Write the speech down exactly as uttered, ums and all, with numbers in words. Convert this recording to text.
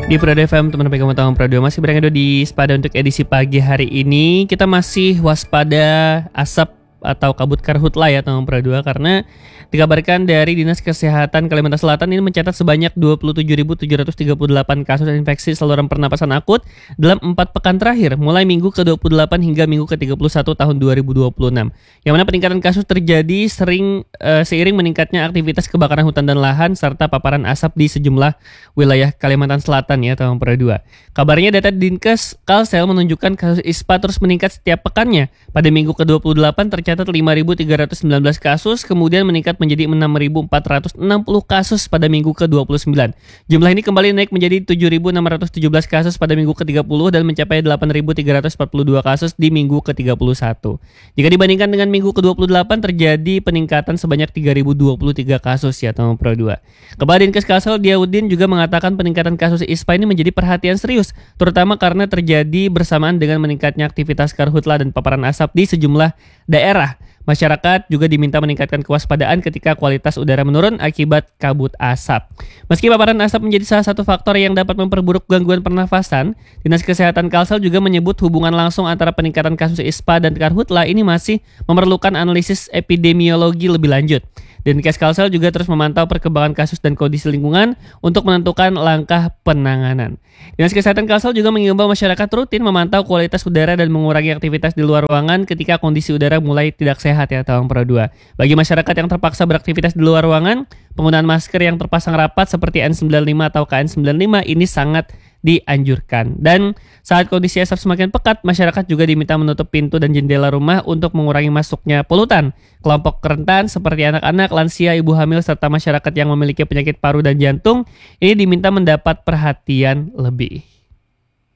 Di Prado F M, teman pegang utama Prado masih berada di Sepada untuk edisi pagi hari ini. Kita masih waspada asap atau kabut karhutla ya teman Prado, karena dikabarkan dari Dinas Kesehatan Kalimantan Selatan ini mencatat sebanyak dua puluh tujuh ribu tujuh ratus tiga puluh delapan kasus infeksi saluran pernapasan akut dalam empat pekan terakhir, mulai minggu ke dua puluh delapan hingga minggu ke tiga puluh satu tahun dua ribu dua puluh enam. Yang mana peningkatan kasus terjadi sering uh, seiring meningkatnya aktivitas kebakaran hutan dan lahan serta paparan asap di sejumlah wilayah Kalimantan Selatan ya teman Prado. Kabarnya data Dinkes Kalsel menunjukkan kasus I S P A terus meningkat setiap pekannya. Pada minggu ke dua puluh delapan tercatat lima ribu tiga ratus sembilan belas kasus, kemudian meningkat menjadi enam ribu empat ratus enam puluh kasus pada minggu ke dua puluh sembilan. Jumlah ini kembali naik menjadi tujuh ribu enam ratus tujuh belas kasus pada minggu ke tiga puluh dan mencapai delapan ribu tiga ratus empat puluh dua kasus di minggu ke tiga puluh satu. Jika dibandingkan dengan minggu ke dua puluh delapan terjadi peningkatan sebanyak tiga ribu dua puluh tiga kasus ya teman Prado. Kepala Dinkes Kalsel Diaudin juga mengatakan peningkatan kasus I S P A ini menjadi perhatian serius, terutama karena terjadi bersamaan dengan meningkatnya aktivitas karhutla dan paparan asap di sejumlah daerah. Masyarakat juga diminta meningkatkan kewaspadaan ketika kualitas udara menurun akibat kabut asap. Meski paparan asap menjadi salah satu faktor yang dapat memperburuk gangguan pernafasan, Dinas Kesehatan Kalsel juga menyebut hubungan langsung antara peningkatan kasus I S P A dan karhutla ini masih memerlukan analisis epidemiologi lebih lanjut. Dinkes Kalsel juga terus memantau perkembangan kasus dan kondisi lingkungan untuk menentukan langkah penanganan. Dinas Kesehatan Kalsel juga mengimbau masyarakat rutin memantau kualitas udara dan mengurangi aktivitas di luar ruangan ketika kondisi udara mulai tidak sehat ya tahun Prado. Bagi masyarakat yang terpaksa beraktivitas di luar ruangan, penggunaan masker yang terpasang rapat seperti N sembilan puluh lima atau K N sembilan puluh lima ini sangat dianjurkan. Dan saat kondisi asap semakin pekat, masyarakat juga diminta menutup pintu dan jendela rumah untuk mengurangi masuknya polutan. Kelompok rentan seperti anak-anak, lansia, ibu hamil, serta masyarakat yang memiliki penyakit paru dan jantung ini diminta mendapat perhatian lebih.